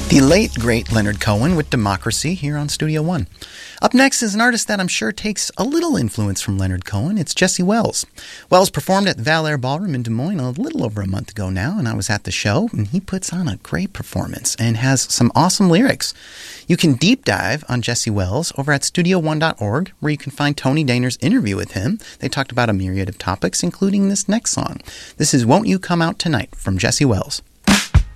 The late, great Leonard Cohen with Democracy here on Studio One. Up next is an artist that I'm sure takes a little influence from Leonard Cohen. It's Jesse Wells. Wells performed at Val-Air Ballroom in Des Moines a little over a month ago now, and I was at the show, and he puts on a great performance and has some awesome lyrics. You can deep dive on Jesse Wells over at studio1.org, where you can find Tony Dahner's interview with him. They talked about a myriad of topics, including this next song. This is Won't You Come Out Tonight from Jesse Wells.